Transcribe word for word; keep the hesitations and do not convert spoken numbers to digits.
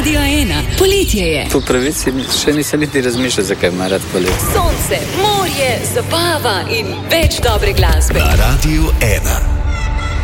Radio ena. Poletje je. Po pravici še nisem niti razmišljal, zakaj ima rad poletje. Sonce, morje, zabava in več dobre glasbe. Na Radiu ena.